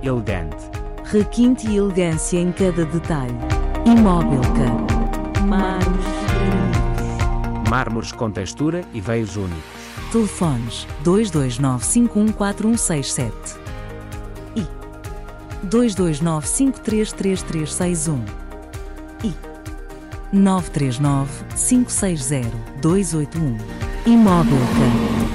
elegante. Requinte e elegância em cada detalhe. Imóbilca. Mármores granito. Mármores com textura e veios únicos. Telefones 229514167 e 229533361 e 939 560 281. Imóbilca.